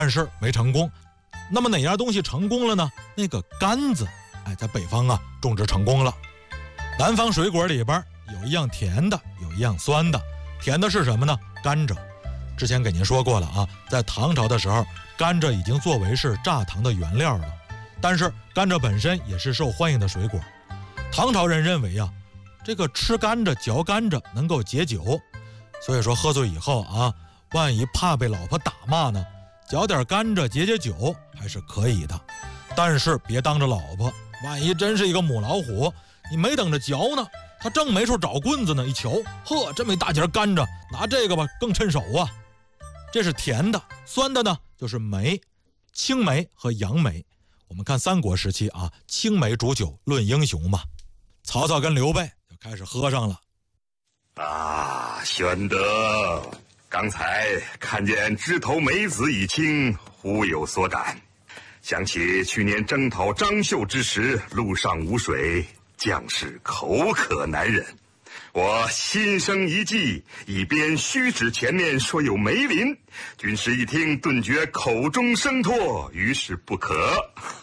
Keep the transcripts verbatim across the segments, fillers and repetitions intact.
但是没成功。那么哪样东西成功了呢？那个柑子，哎，在北方啊种植成功了。南方水果里边有一样甜的，有一样酸的。甜的是什么呢？甘蔗。之前给您说过了啊，在唐朝的时候，甘蔗已经作为是榨糖的原料了。但是甘蔗本身也是受欢迎的水果。唐朝人认为啊，这个吃甘蔗、嚼甘蔗能够解酒，所以说喝醉以后啊，万一怕被老婆打骂呢，嚼点甘蔗解解酒还是可以的。但是别当着老婆，万一真是一个母老虎，你没等着嚼呢，他正没处找棍子呢，一瞧，呵，这么一大截甘蔗，拿这个吧更趁手啊。这是甜的。酸的呢就是梅，青梅和杨梅。我们看三国时期啊，青梅煮酒论英雄嘛，曹操跟刘备就开始喝上了。 啊，玄德，刚才看见枝头梅子已青，忽有所感，想起去年征讨张绣之时，路上无水，将士口渴难忍，我心生一计，一边虚指前面说有梅林，军师一听，顿觉口中生唾，于是不可。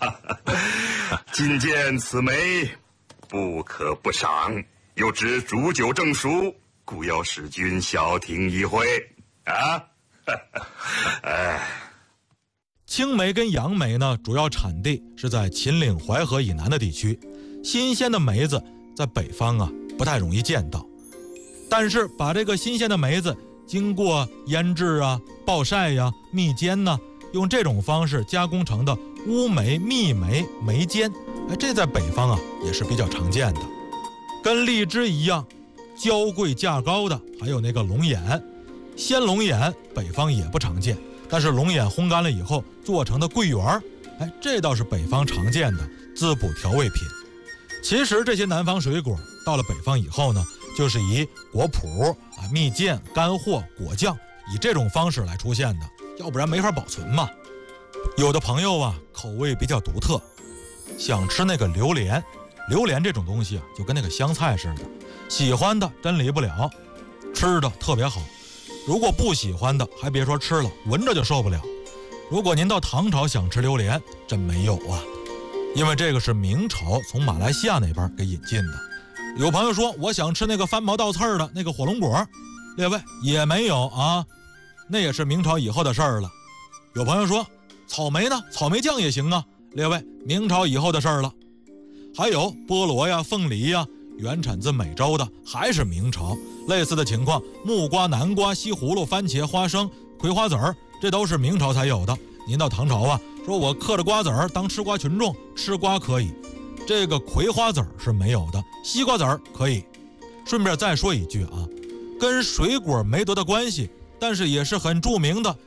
今见此梅，不可不赏，又知煮酒正熟，故要使君消停一回啊！哎， 青梅跟杨梅呢，主要产地是在秦岭淮河以南的地区，新鲜的梅子在北方啊不太容易见到。但是把这个新鲜的梅子经过腌制啊、暴晒呀、蜜煎呢，用这种方式加工成的乌梅、蜜梅、梅煎，哎，这在北方啊也是比较常见的。跟荔枝一样，娇贵价高的还有那个龙眼。鲜龙眼北方也不常见，但是龙眼烘干了以后做成的桂圆，哎，这倒是北方常见的滋补调味品。其实这些南方水果到了北方以后呢，就是以果脯啊、蜜饯、干货、果酱以这种方式来出现的，要不然没法保存嘛。有的朋友啊口味比较独特，想吃那个榴莲，榴莲这种东西啊就跟那个香菜似的，喜欢的真离不了，吃的特别好。如果不喜欢的，还别说吃了，闻着就受不了。如果您到唐朝想吃榴莲，真没有啊，因为这个是明朝从马来西亚那边给引进的。有朋友说我想吃那个翻毛倒刺的那个火龙果，列位也没有啊，那也是明朝以后的事儿了。有朋友说草莓呢，草莓酱也行啊，列位明朝以后的事儿了。还有菠萝呀、凤梨呀，原产自美洲的，还是明朝。类似的情况，木瓜、南瓜、西葫芦、番茄、花生、葵花籽儿，这都是明朝才有的。您到唐朝啊，说我嗑着瓜子儿当吃瓜群众，吃瓜可以，这个葵花籽儿是没有的，西瓜籽儿可以。顺便再说一句啊，跟水果没多大关系，但是也是很著名的